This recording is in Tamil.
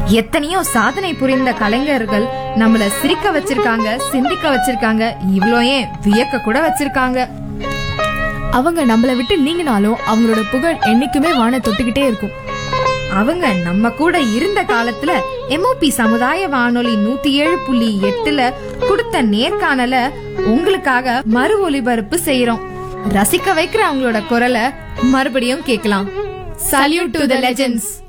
எத்தனையோ சாதனை புரிந்த கலைஞர்கள் நம்மள சிரிக்க வச்சிருக்காங்க, சிந்திக்க வச்சிருக்காங்க, இவ்ளோ ஏன் வியக்க கூட வச்சிருக்காங்க. அவங்க நம்மள விட்டு நீங்கினாலும் அவங்களோட புகழ் என்னைக்குமே வான தொட்டுக்கிட்டே இருக்கும். அவங்க நம்ம கூட இருந்த காலத்துல எம்ஓபி சமுதாய வானொலி 107.8 கொடுத்த நேர்காணல உங்களுக்காக மறு ஒலிபரப்பு செய்யறோம். ரசிக்க வைக்கிற அவங்களோட குரலை மறுபடியும் கேட்கலாம். Salute to the legends.